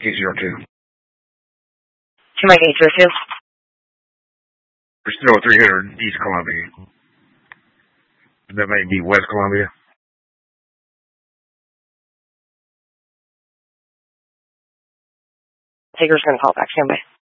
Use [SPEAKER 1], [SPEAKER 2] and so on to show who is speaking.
[SPEAKER 1] 802.
[SPEAKER 2] 802.
[SPEAKER 1] We're still 300 East Columbia. That may be West Columbia.
[SPEAKER 2] Taker's going to call back. Stand by.